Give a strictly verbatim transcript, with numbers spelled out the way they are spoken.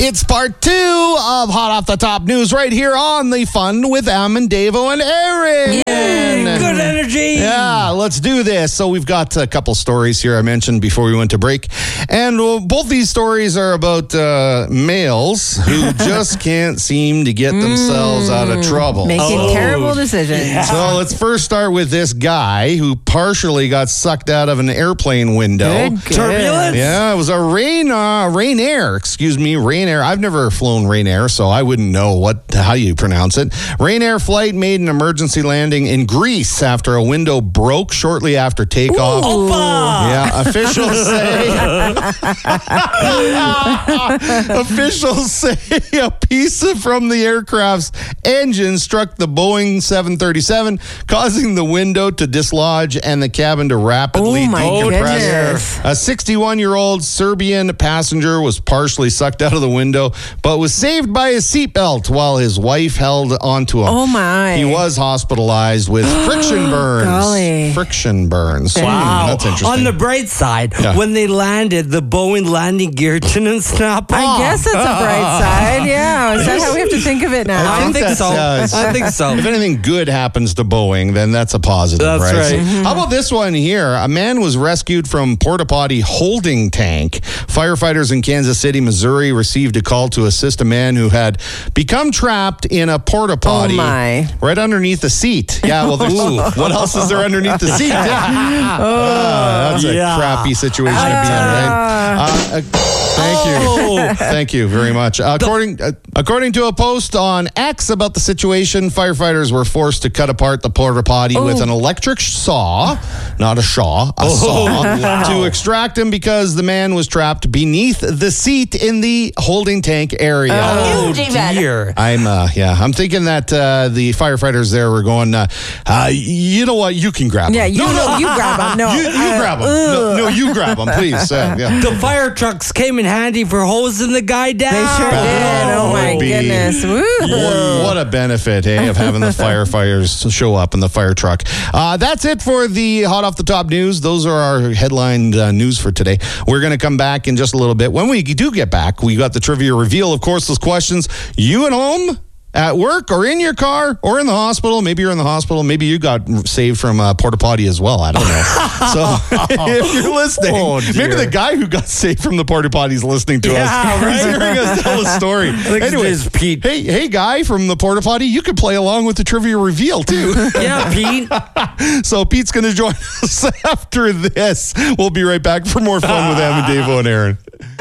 It's part two of Hot Off the Top News right here on the Fun with Em and Davo and Aaron. Yay, good energy. Yeah, let's do this. So we've got a couple stories here I mentioned before we went to break. And uh, both these stories are about uh, males who just can't seem to get themselves out of trouble. Making Oh, terrible decisions. yeah. So let's first start with this guy who partially got sucked out of an airplane window. Good, good. Turbulence. Yeah, it was a rain, uh, rain air. Excuse me, rain air. I've never flown rain air, so I wouldn't know what how you pronounce it. Rain air flight made an emergency landing in Greece after a window broke shortly after takeoff. Opa! Yeah, officials say officials say a piece of- from the aircraft's engine struck the Boeing seven thirty-seven, causing the window to dislodge and the cabin to rapidly Oh, my decompress. goodness. A sixty-one-year-old Serbian passenger was partially sucked out of the window, but was saved by his seatbelt while his wife held onto him. Oh, my. He was hospitalized with friction burns. Golly. Friction burns. Wow. Hmm, that's interesting. On the bright side, Yeah. when they landed, the Boeing landing gear didn't snap off. I guess it's a bright side. Yeah. Is that how we have to think of it now? I think that's, so. uh, I think so. If anything good happens to Boeing, then that's a positive, That's right? right. How about this one here? A man was rescued from porta potty holding tank. Firefighters in Kansas City, Missouri received a call to assist a man who had become trapped in a porta potty Oh, my. right underneath the seat. Yeah, well, there's, what else is there underneath the seat? Yeah. Ah, that's a Yeah. crappy situation to be in, right? Uh, uh, thank you. Oh. Thank you very much. Uh, according uh, according to a post on X about the situation, firefighters were forced to cut apart the porta potty with an electric saw, not a shaw, a saw, to extract him because the man was trapped beneath the seat in the holding tank area. Oh, dear. I'm, uh, yeah, I'm thinking that uh, the firefighters there were going, uh, uh, you know what, you can grab him. Yeah, you, no, no, you grab them. No. you, you Uh, grab him. No, no, you grab him, please. Uh, yeah. The fire trucks came in handy for hosing the guy down. They sure did. Oh, my would be- goodness. Woo. What, what a benefit, eh, of having the firefighters show up in the fire truck. Uh, that's it for the Hot Off the Top news. Those are our headlined uh, news for today. We're going to come back in just a little bit. When we do get back, we got the trivia reveal. Of course, those questions, you at home, at work, or in your car, or in the hospital. Maybe you're in the hospital. Maybe you got saved from a porta potty as well. I don't know. So if you're listening, Oh, dear. maybe the guy who got saved from the porta potty is listening to Yeah, us. right. He's hearing us tell a story. think his Anyways, name's Pete. Hey, hey, guy from the porta potty, you could play along with the trivia reveal too. Yeah, Pete. So Pete's going to join us after this. We'll be right back for more fun with Em and Davo and Aaron.